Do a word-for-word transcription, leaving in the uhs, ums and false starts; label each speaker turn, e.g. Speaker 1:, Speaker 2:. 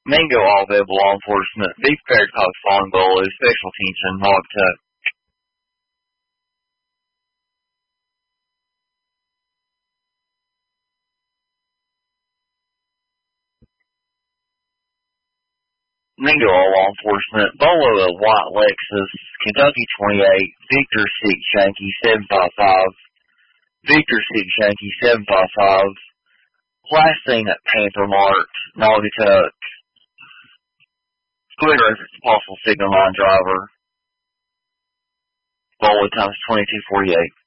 Speaker 1: Mango all available law enforcement. Beef Parrot Cox Falling Bowl is special attention. Naugatuck. Mango all law enforcement. Bolo of White Lexus. Kentucky twenty-eight. Victor six Yankee seven five five. Victor six Yankee seven five five. Last thing at Panther Mart. Naugatuck. Squid reference possible signal line driver. Bolo times twenty-two forty-eight.